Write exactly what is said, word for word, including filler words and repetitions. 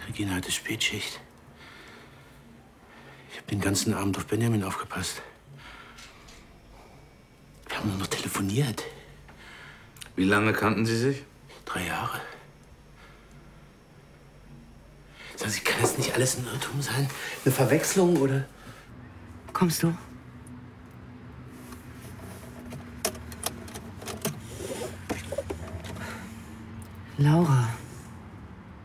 Regina hatte Spätschicht. Ich habe den ganzen Abend auf Benjamin aufgepasst. Wir haben nur noch telefoniert. Wie lange kannten Sie sich? Drei Jahre. Sagen Sie, kann das nicht alles ein Irrtum sein? Eine Verwechslung oder? Kommst du? Laura.